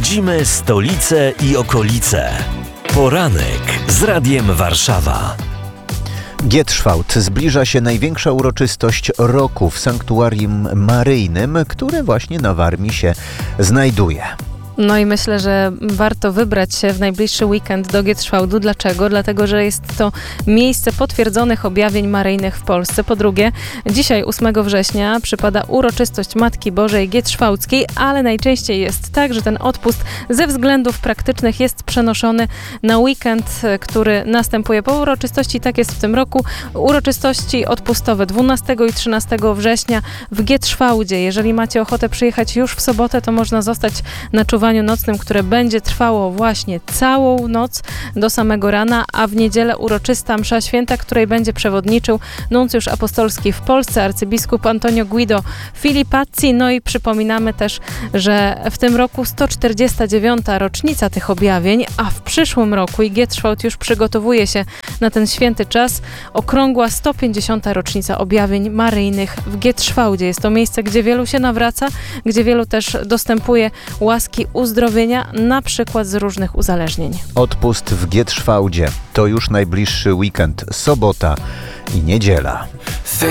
Śledzimy stolicę i okolice. Poranek z Radiem Warszawa. Gietrzwałd. Zbliża się największa uroczystość roku w sanktuarium maryjnym, które właśnie na Warmii się znajduje. No i myślę, że warto wybrać się w najbliższy weekend do Gietrzwałdu. Dlaczego? Dlatego, że jest to miejsce potwierdzonych objawień maryjnych w Polsce. Po drugie, dzisiaj 8 września przypada uroczystość Matki Bożej Gietrzwałdzkiej, ale najczęściej jest tak, że ten odpust ze względów praktycznych jest przenoszony na weekend, który następuje po uroczystości. Tak jest w tym roku. Uroczystości odpustowe 12 i 13 września w Gietrzwałdzie. Jeżeli macie ochotę przyjechać już w sobotę, to można zostać na czuwaniu nocnym, które będzie trwało właśnie całą noc do samego rana, a w niedzielę uroczysta msza święta, której będzie przewodniczył nuncjusz apostolski w Polsce, arcybiskup Antonio Guido Filipazzi. No i przypominamy też, że w tym roku 149. rocznica tych objawień, a w przyszłym roku i Gietrzwałd już przygotowuje się na ten święty czas, okrągła 150. rocznica objawień maryjnych w Gietrzwałdzie. Jest to miejsce, gdzie wielu się nawraca, gdzie wielu też dostępuje łaski uzdrowienia, na przykład z różnych uzależnień. Odpust w Gietrzwałdzie to już najbliższy weekend, sobota i niedziela.